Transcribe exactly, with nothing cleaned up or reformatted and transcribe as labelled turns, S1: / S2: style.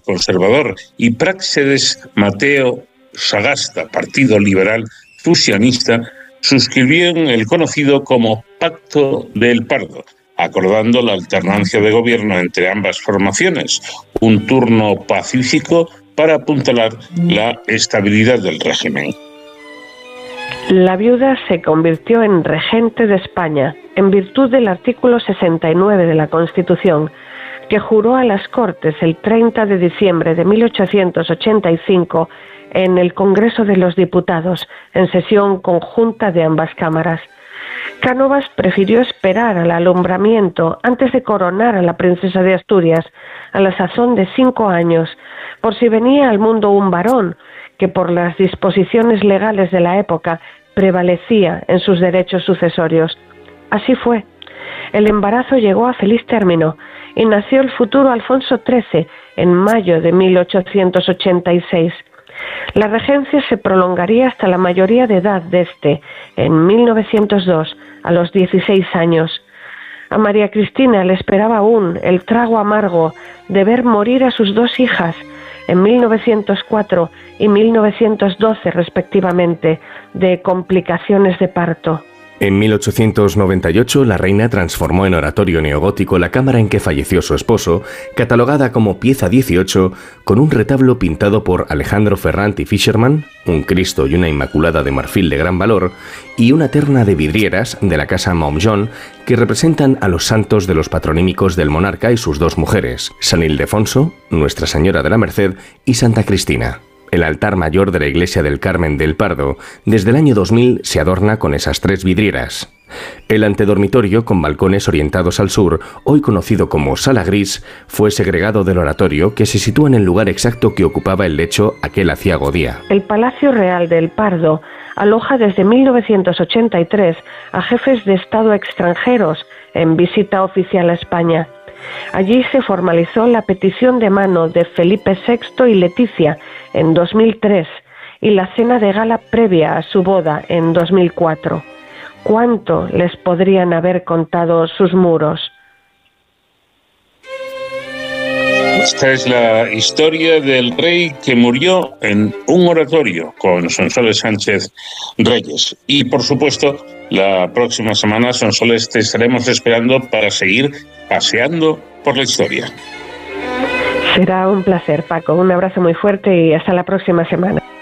S1: Conservador, y Práxedes Mateo Sagasta, Partido Liberal Fusionista, suscribieron el conocido como Pacto del Pardo, acordando la alternancia de gobierno entre ambas formaciones, un turno pacífico para apuntalar la estabilidad del régimen.
S2: La viuda se convirtió en regente de España en virtud del artículo sesenta y nueve de la Constitución, que juró a las Cortes el treinta de diciembre de mil ochocientos ochenta y cinco en el Congreso de los Diputados, en sesión conjunta de ambas cámaras. Cánovas prefirió esperar al alumbramiento antes de coronar a la princesa de Asturias, a la sazón de cinco años, por si venía al mundo un varón que por las disposiciones legales de la época prevalecía en sus derechos sucesorios. Así fue. El embarazo llegó a feliz término y nació el futuro Alfonso trece en mayo de mil ochocientos ochenta y seis. La regencia se prolongaría hasta la mayoría de edad de este, en mil novecientos dos, a los dieciséis años. A María Cristina le esperaba aún el trago amargo de ver morir a sus dos hijas, en mil novecientos cuatro y mil novecientos doce respectivamente, de complicaciones de parto.
S3: En mil ochocientos noventa y ocho, la reina transformó en oratorio neogótico la cámara en que falleció su esposo, catalogada como pieza dieciocho, con un retablo pintado por Alejandro Ferrand y Fischerman, un Cristo y una Inmaculada de marfil de gran valor, y una terna de vidrieras de la casa Montjon que representan a los santos de los patronímicos del monarca y sus dos mujeres, San Ildefonso, Nuestra Señora de la Merced y Santa Cristina. El altar mayor de la iglesia del Carmen del Pardo, desde el año dos mil, se adorna con esas tres vidrieras. El antedormitorio, con balcones orientados al sur, hoy conocido como Sala Gris, fue segregado del oratorio, que se sitúa en el lugar exacto que ocupaba el lecho aquel aciago día.
S2: El Palacio Real del Pardo aloja desde mil novecientos ochenta y tres a jefes de Estado extranjeros en visita oficial a España. Allí se formalizó la petición de mano de Felipe sexto y Leticia en dos mil tres y la cena de gala previa a su boda en dos mil cuatro. ¿Cuánto les podrían haber contado sus muros?
S1: Esta es la historia del rey que murió en un oratorio con Sonsoles Sánchez Reyes. Y, por supuesto, la próxima semana, Sonsoles, te estaremos esperando para seguir paseando por la historia.
S2: Será un placer, Paco. Un abrazo muy fuerte y hasta la próxima semana.